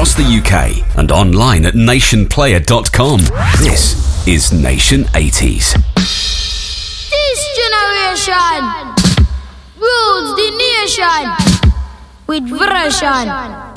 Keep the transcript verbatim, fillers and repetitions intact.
across the U K and online at nation player dot com. This is Nation eighties. This generation rules the nation with version.